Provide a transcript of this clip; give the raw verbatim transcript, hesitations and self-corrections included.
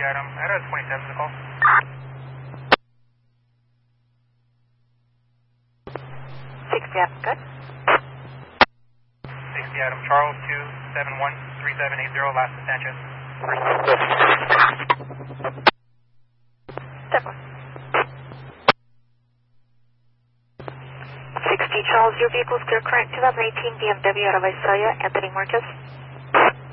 Adam. Adam twenty-seven is the call. sixty Adam, good. sixty Adam, Charles two seven one three seven eight zero, last to Sanchez. Step one. sixty Charles, your vehicle is clear current two thousand eighteen B M W out of Visalia, Anthony Marquez.